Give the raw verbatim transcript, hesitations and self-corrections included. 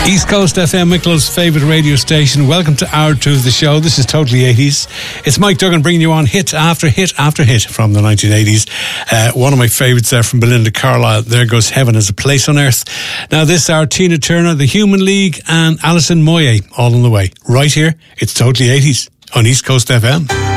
East Coast F M, Micklow's favourite radio station. Welcome to hour two of the show. This is Totally eighties. It's Mike Duggan bringing you on hit after hit after hit from the nineteen eighties. Uh, one of my favourites there from Belinda Carlisle, There Goes Heaven As a Place on Earth. Now this hour, Tina Turner, The Human League and Alison Moyet all on the way. Right here, it's Totally eighties on East Coast F M.